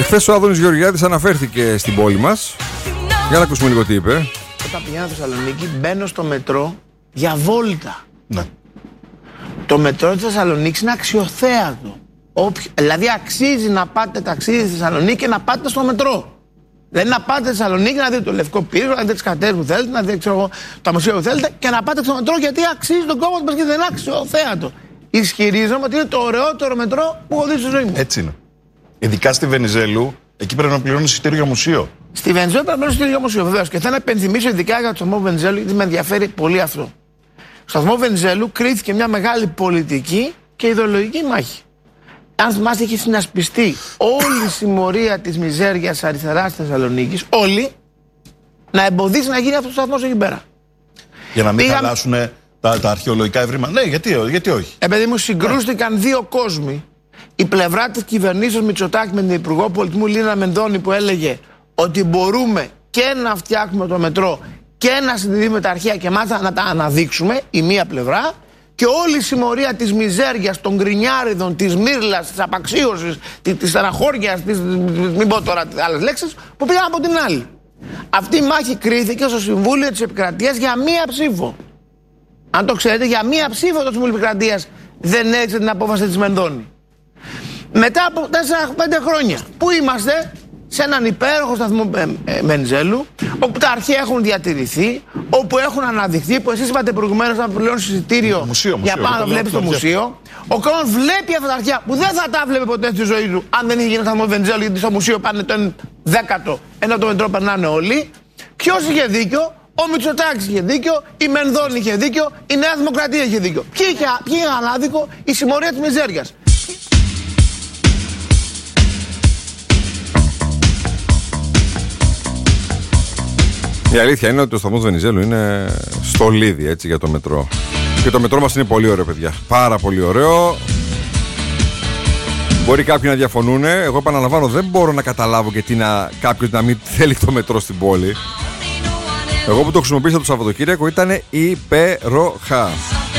Εχθές ο Άδωνης Γεωργιάδης αναφέρθηκε στην πόλη μας. Για να ακούσουμε λίγο τι είπε. Όταν πηγαίνω στη Θεσσαλονίκη, μπαίνω στο μετρό για βόλτα. Ναι. Το μετρό της Θεσσαλονίκης είναι αξιοθέατο. Δηλαδή αξίζει να πάτε ταξίδι στη Θεσσαλονίκη και να πάτε στο μετρό. Δηλαδή να πάτε στη Θεσσαλονίκη να δείτε το Λευκό Πύργο, να δείτε τις κρατές που θέλετε, να δείτε τα μουσεία που θέλετε και να πάτε στο μετρό, γιατί αξίζει τον κόμμα μας και δεν είναι αξιοθέατο. Ισχυρίζομαι ότι είναι το ωραιότερο μετρό που έχω δει στη ζωή μου. Έτσι είναι. Ειδικά στη Βενιζέλου, εκεί πρέπει να πληρώνει εισιτήριο για μουσείο. Στη Βενιζέλου πρέπει να πληρώνει εισιτήριο για μουσείο, βεβαίως. Και θέλω να επενθυμίσω ειδικά για το σταθμό Βενιζέλου, γιατί με ενδιαφέρει πολύ αυτό. Στο σταθμό Βενιζέλου κρίθηκε μια μεγάλη πολιτική και ιδεολογική μάχη. Αν θυμάστε, είχε συνασπιστεί όλη η συμμορία της μιζέριας αριστεράς της Θεσσαλονίκης, όλοι, να εμποδίσει να γίνει αυτό το σταθμός εκεί πέρα. Για να μην χαλάσουν τα αρχαιολογικά ευρήματα. Ναι, γιατί όχι. Επειδή μου συγκρούστηκαν δύο κόσμοι. Η πλευρά της κυβερνήσεως Μητσοτάκη με την Υπουργό Πολιτισμού Λίνα Μενδώνη, που έλεγε ότι μπορούμε και να φτιάχνουμε το μετρό και να συντηρήσουμε τα αρχαία και μάλιστα να τα αναδείξουμε, η μία πλευρά. Και όλη η συμμορία της μιζέριας, των γκρινιάριδων, της μύρλας, της απαξίωσης, της στεναχώριας, μην πω τώρα άλλες λέξεις, που πήγαν από την άλλη. Αυτή η μάχη κρίθηκε στο Συμβούλιο της Επικρατείας για μία ψήφο. Αν το ξέρετε, για μία ψήφο το Συμβούλιο της Επικρατείας δεν έδειξε την απόφαση της Μενδώνη. Μετά από 4-5 χρόνια, πού είμαστε? Σε έναν υπέροχο σταθμό Βενιζέλου, όπου τα αρχαία έχουν διατηρηθεί, όπου έχουν αναδειχθεί, που εσείς είπατε προηγουμένως να πληρώνεις εισιτήριο για πάνω να βλέπεις το μουσείο. Ο κόσμος βλέπει αυτά τα αρχαία που δεν θα τα βλέπει ποτέ στη ζωή του αν δεν είχε γίνει σταθμό Βενιζέλου, γιατί στο μουσείο πάνε το 1/10, ενώ το μετρό περνάνε όλοι. Ποιος είχε δίκιο? Ο Μητσοτάκης είχε δίκιο, η Μενδώνη είχε δίκιο, η Νέα Δημοκρατία είχε δίκιο. Ποιοι είχε ανάδικο? Η συμμορία της μιζέριας. Η αλήθεια είναι ότι το σταθμός Βενιζέλου είναι στολίδι, έτσι, για το μετρό. Και το μετρό μας είναι πολύ ωραίο, παιδιά. Πάρα πολύ ωραίο. Μπορεί κάποιοι να διαφωνούν. Εγώ επαναλαμβάνω, δεν μπορώ να καταλάβω γιατί κάποιος να μην θέλει το μετρό στην πόλη. Εγώ που το χρησιμοποίησα το Σαββατοκύριακο ήταν υπέροχα.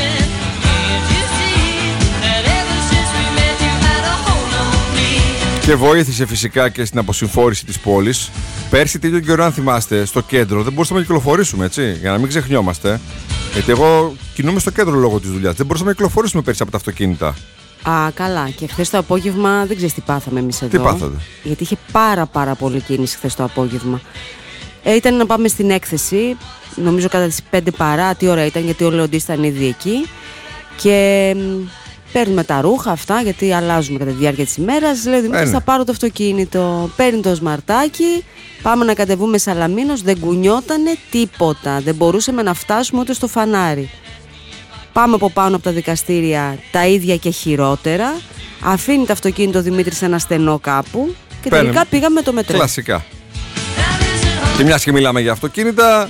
Και βοήθησε φυσικά και στην αποσυμφόρηση της πόλης. Πέρσι τέτοιο καιρό, αν θυμάστε, στο κέντρο δεν μπορούσαμε να κυκλοφορήσουμε, έτσι, για να μην ξεχνιόμαστε. Γιατί εγώ κινούμαι στο κέντρο λόγω της δουλειάς. Δεν μπορούσαμε να κυκλοφορήσουμε πέρσι από τα αυτοκίνητα. Α, καλά. Και χθες το απόγευμα δεν ξέρεις τι πάθαμε εμείς εδώ. Τι πάθατε? Γιατί είχε πάρα πολύ κίνηση χθες το απόγευμα. Ήταν να πάμε στην έκθεση, νομίζω κατά τις 5 παρά. Τι ώρα ήταν, γιατί ο Λεοντής ήταν ήδη εκεί. Και παίρνουμε τα ρούχα αυτά, γιατί αλλάζουμε κατά τη διάρκεια της ημέρας. Λέω Δημήτρης, θα πάρω το αυτοκίνητο. Παίρνει το σμαρτάκι, πάμε να κατεβούμε Σαλαμίνος. Δεν κουνιότανε τίποτα. Δεν μπορούσαμε να φτάσουμε ούτε στο φανάρι. Πάμε από πάνω από τα δικαστήρια, τα ίδια και χειρότερα. Αφήνει το αυτοκίνητο ο Δημήτρης σε ένα στενό κάπου. Και τελικά πήγαμε το μετρό. Κλασικά. Και μιας και μιλάμε για αυτοκίνητα,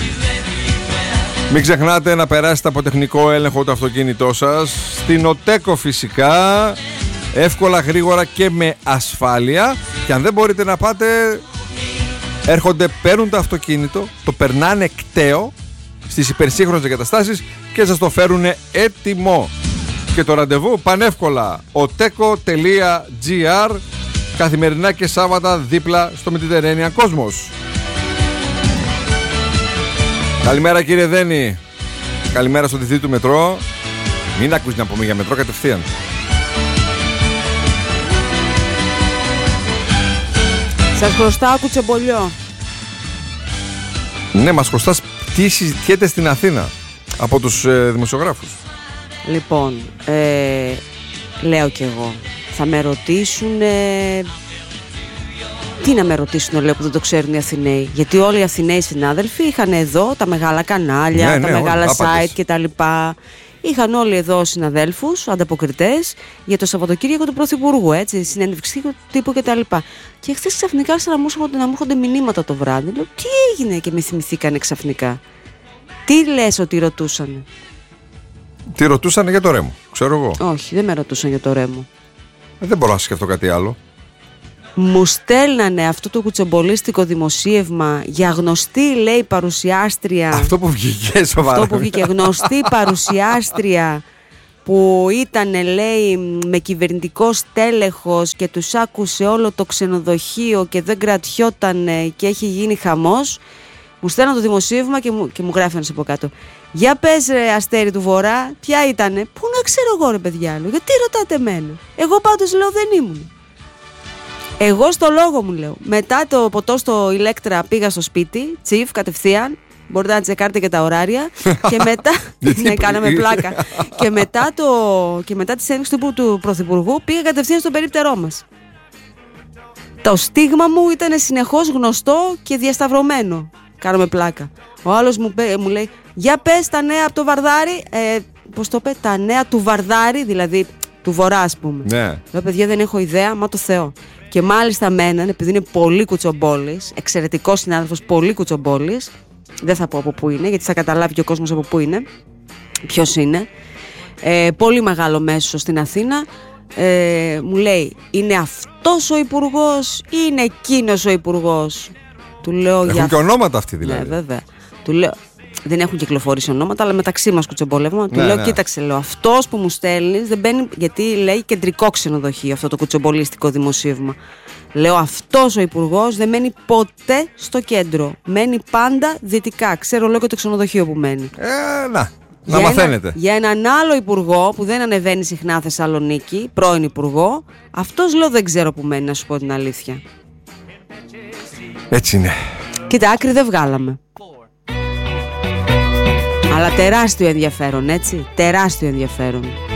μην ξεχνάτε να περάσετε από τεχνικό έλεγχο το αυτοκίνητό σας στην ΟΤΕΚΟ φυσικά, εύκολα, γρήγορα και με ασφάλεια. Και αν δεν μπορείτε να πάτε, έρχονται, παίρνουν το αυτοκίνητο, το περνάνε κταίο στις υπερσύγχρονες εγκαταστάσεις και σας το φέρουν έτοιμο. Και το ραντεβού πανεύκολα, oteco.gr, καθημερινά και Σάββατα δίπλα στο Mediterranean Cosmos. Καλημέρα κύριε Δένη. Καλημέρα στο διευθυντή του μετρό. Μην ακούσει να πούμε για μετρό κατευθείαν. Σας χρωστάω κουτσομπολιό. Ναι, μας χρωστάς τι συζητιέται στην Αθήνα από τους δημοσιογράφους. Λοιπόν, λέω κι εγώ, θα με ρωτήσουν. Τι να με ρωτήσουν, λέω, που δεν το ξέρουν οι Αθηναίοι. Γιατί όλοι οι Αθηναίοι συνάδελφοι είχαν εδώ τα μεγάλα κανάλια, τα μεγάλα site κτλ. Είχαν όλοι εδώ συναδέλφους, ανταποκριτές για το Σαββατοκύριακο του Πρωθυπουργού, έτσι, συνέντευξη τύπου κτλ. Και χθες ξαφνικά άρχισαν να μου έρχονται μηνύματα το βράδυ. Λέω, τι έγινε και με θυμηθήκανε ξαφνικά? Τι λες ότι ρωτούσανε? Τι ρωτούσανε για το Ρέμο, ξέρω εγώ. Όχι, δεν με ρωτούσαν για το Ρέμο. Δεν μπορώ να σκεφτώ κάτι άλλο. Μου στέλνανε αυτό το κουτσομπολίστικο δημοσίευμα για γνωστή, λέει, παρουσιάστρια. Αυτό που βγήκε, σοβαρά. Αυτό που βγήκε, γνωστή παρουσιάστρια που ήταν, λέει, με κυβερνητικό στέλεχος και τους άκουσε όλο το ξενοδοχείο και δεν κρατιόταν και έχει γίνει χαμός. Μου στέλνω το δημοσίευμα και μου γράφει από κάτω. Για πες ρε Αστέρι του Βορρά, ποια ήτανε? Πού να ξέρω εγώ ρε παιδιά, λέω, γιατί ρωτάτε εμένα? Εγώ πάντως λέω δεν ήμουν. Εγώ στο λόγο μου λέω. Μετά το ποτό στο Ηλέκτρα πήγα στο σπίτι, τσιφ κατευθείαν. Μπορείτε να τσεκάρετε και τα ωράρια. Και μετά. Ναι, κάναμε πλάκα. Και μετά τη συνέντευξη του Πρωθυπουργού πήγα κατευθείαν στο περίπτερό μας. Το στίγμα μου ήταν συνεχώς γνωστό και διασταυρωμένο. Κάναμε πλάκα. Ο άλλος μου λέει, για πες τα νέα από το Βαρδάρι. Πώς το είπε, τα νέα του Βαρδάρι, δηλαδή του Βορρά, ας πούμε. Ναι. Λέω, παιδιά, δεν έχω ιδέα, μα το Θεό. Και μάλιστα με έναν, επειδή είναι πολύ κουτσομπόλης, εξαιρετικός συνάδελφος, πολύ κουτσομπόλης. Δεν θα πω από πού είναι, γιατί θα καταλάβει και ο κόσμος από πού είναι, ποιος είναι. Πολύ μεγάλο μέσο στην Αθήνα. Μου λέει, είναι αυτός ο υπουργός ή είναι εκείνος ο υπουργός? Του λέω, έχουν και ονόματα αυτοί δηλαδή. Ναι, βέβαια. Του λέω, δεν έχουν κυκλοφορήσει ονόματα, αλλά μεταξύ μας κουτσομπολεύουμε. Του λέω, κοίταξε, λέω, αυτός που μου στέλνεις δεν μπαίνει, γιατί λέει κεντρικό ξενοδοχείο αυτό το κουτσομπολίστικο δημοσίευμα. Λέω, αυτός ο υπουργός δεν μένει ποτέ στο κέντρο. Μένει πάντα δυτικά. Ξέρω, λέω, και το ξενοδοχείο που μένει. Να μαθαίνετε. Για έναν άλλο υπουργό που δεν ανεβαίνει συχνά Θεσσαλονίκη, πρώην υπουργό, αυτός, λέω, δεν ξέρω που μένει, να σου πω την αλήθεια. Έτσι είναι. Κοίτα, άκρη δεν βγάλαμε. Αλλά τεράστιο ενδιαφέρον, έτσι. Τεράστιο ενδιαφέρον.